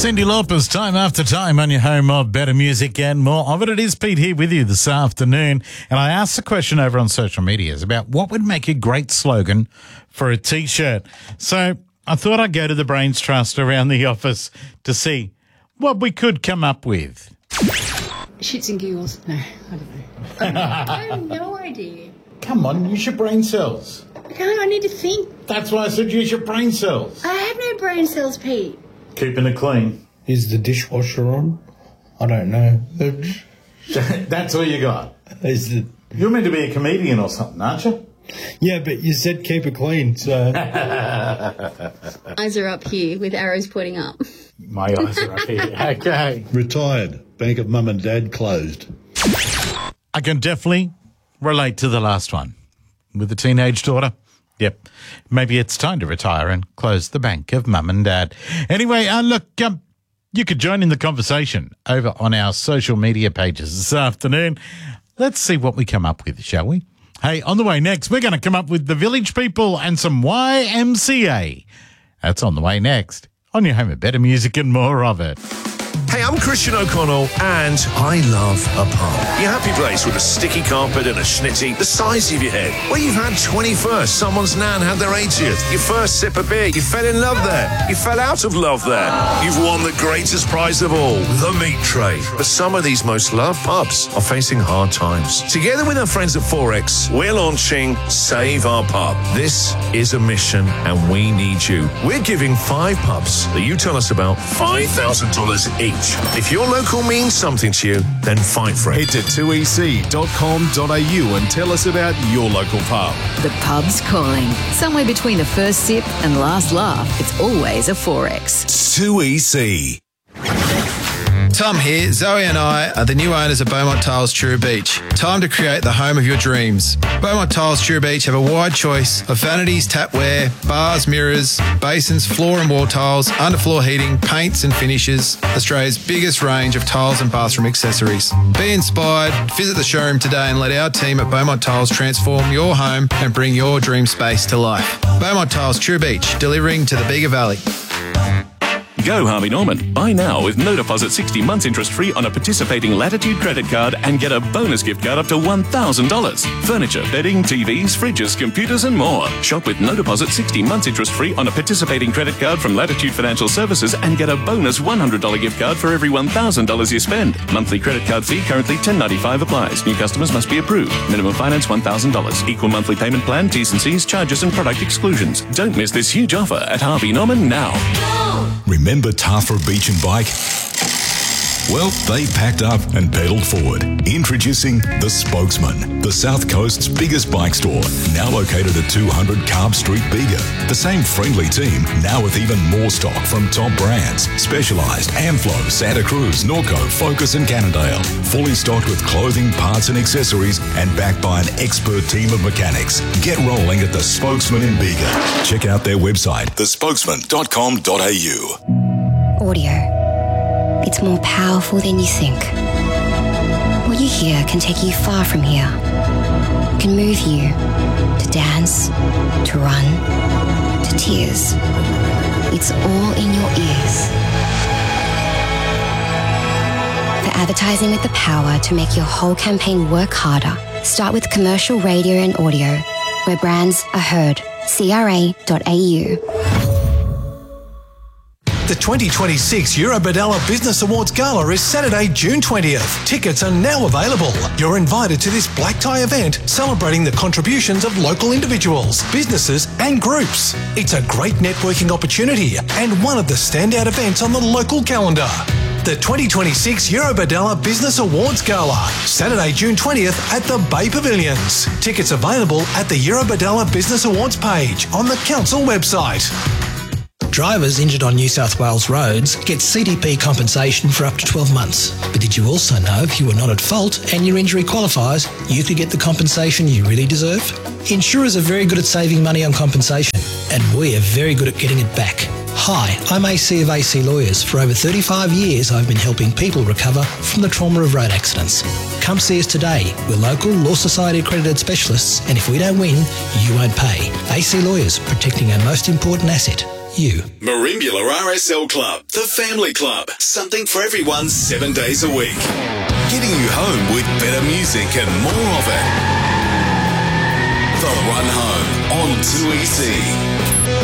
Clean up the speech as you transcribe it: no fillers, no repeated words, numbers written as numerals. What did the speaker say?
Cyndi Lauper's Time After Time on your home of better music and more of it. It is Pete here with you this afternoon. And I asked a question over on social media about what would make a great slogan for a T-shirt. So I thought I'd go to the Brains Trust around the office to see what we could come up with. Shits and giggles. No, I don't know. I have no idea. Come on, use your brain cells. I need to think. That's why I said use your brain cells. I have no brain cells, Pete. Keeping it clean. Is the dishwasher on? I don't know. That's all you got. You're meant to be a comedian or something, aren't you? Yeah, but you said keep it clean, so... Eyes are up here with arrows pointing up. My eyes are up here. Okay. Retired. Bank of Mum and Dad closed. I can definitely relate to the last one. With a teenage daughter. Yep. Maybe it's time to retire and close the bank of Mum and Dad. Anyway, look, you could join in the conversation over on our social media pages this afternoon. Let's see what we come up with, shall we? Hey, on the way next, we're going to come up with the Village People and some YMCA. That's on the way next on your home of better music and more of it. Hey, I'm Christian O'Connell, and I love a pub. Your happy place with a sticky carpet and a schnitty the size of your head. Where you've had 21st, someone's nan had their 80th. Your first sip of beer, you fell in love there. You fell out of love there. You've won the greatest prize of all, the meat tray. But some of these most loved pubs are facing hard times. Together with our friends at Forex, we're launching Save Our Pub. This is a mission, and we need you. We're giving 5 pubs that you tell us about $5,000 each. If your local means something to you, then fight for it. Head to 2ec.com.au and tell us about your local pub. The pub's calling. Somewhere between the first sip and last laugh, it's always a Forex. 2EC. Tom here. Zoe and I are the new owners of Beaumont Tiles True Beach. Time to create the home of your dreams. Beaumont Tiles True Beach have a wide choice of vanities, tapware, bars, mirrors, basins, floor and wall tiles, underfloor heating, paints and finishes. Australia's biggest range of tiles and bathroom accessories. Be inspired, visit the showroom today and let our team at Beaumont Tiles transform your home and bring your dream space to life. Beaumont Tiles True Beach, delivering to the Bega Valley. Go Harvey Norman. Buy now with no deposit 60 months interest free on a participating Latitude credit card and get a bonus gift card up to $1,000. Furniture, bedding, TVs, fridges, computers and more. Shop with no deposit 60 months interest free on a participating credit card from Latitude Financial Services and get a bonus $100 gift card for every $1,000 you spend. Monthly credit card fee currently $10.95 applies. New customers must be approved. Minimum finance $1,000. Equal monthly payment plan, T's and C's, charges and product exclusions. Don't miss this huge offer at Harvey Norman now. Remember Tafra Beach and Bike? Well, they packed up and pedalled forward. Introducing The Spokesman, the South Coast's biggest bike store, now located at 200 Carb Street, Bega. The same friendly team, now with even more stock from top brands. Specialized, Amflo, Santa Cruz, Norco, Focus and Cannondale. Fully stocked with clothing, parts and accessories, and backed by an expert team of mechanics. Get rolling at The Spokesman in Bega. Check out their website, thespokesman.com.au. Audio. It's more powerful than you think. What you hear can take you far from here. It can move you to dance, to run, to tears. It's all in your ears. For advertising with the power to make your whole campaign work harder, start with commercial radio and audio, where brands are heard. CRA.au. The 2026 Eurobadella Business Awards Gala is Saturday, June 20th. Tickets are now available. You're invited to this black tie event celebrating the contributions of local individuals, businesses and groups. It's a great networking opportunity and one of the standout events on the local calendar. The 2026 Eurobadella Business Awards Gala, Saturday, June 20th at the Bay Pavilions. Tickets available at the Eurobadella Business Awards page on the council website. Drivers injured on New South Wales roads get CDP compensation for up to 12 months. But did you also know if you were not at fault and your injury qualifies, you could get the compensation you really deserve? Insurers are very good at saving money on compensation, and we are very good at getting it back. Hi, I'm AC of AC Lawyers. For over 35 years, I've been helping people recover from the trauma of road accidents. Come see us today. We're local Law Society accredited specialists, and if we don't win, you won't pay. AC Lawyers, protecting our most important asset, you. Merimbula RSL Club, the family club. Something for everyone 7 days a week. Getting you home with better music and more of it. The Run Home on 2EC.